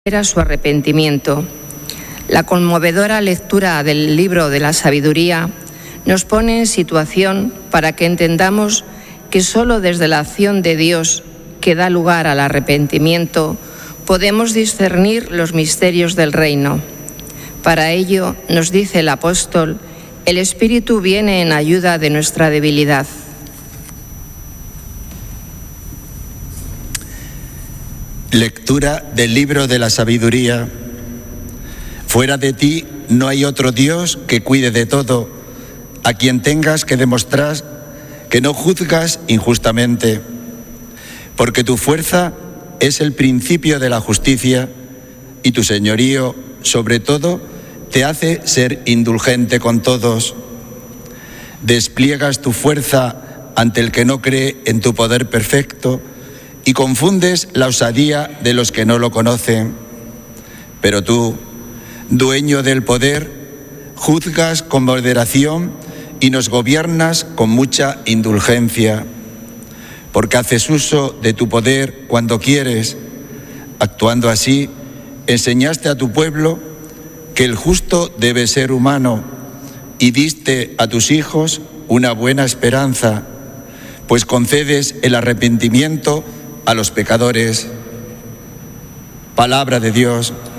Era su arrepentimiento. La conmovedora lectura del libro de la sabiduría nos pone en situación para que entendamos que solo desde la acción de Dios que da lugar al arrepentimiento podemos discernir los misterios del reino. Para ello, nos dice el apóstol, el Espíritu viene en ayuda de nuestra debilidad. Lectura del libro de la sabiduría. Fuera de ti no hay otro Dios que cuide de todo, a quien tengas que demostrar que no juzgas injustamente, porque tu fuerza es el principio de la justicia y tu señorío, sobre todo, te hace ser indulgente con todos. Despliegas tu fuerza ante el que no cree en tu poder perfecto y confundes la osadía de los que no lo conocen. Pero tú, dueño del poder, juzgas con moderación y nos gobiernas con mucha indulgencia, porque haces uso de tu poder cuando quieres. Actuando así, enseñaste a tu pueblo que el justo debe ser humano y diste a tus hijos una buena esperanza, pues concedes el arrepentimiento a los pecadores. Palabra de Dios.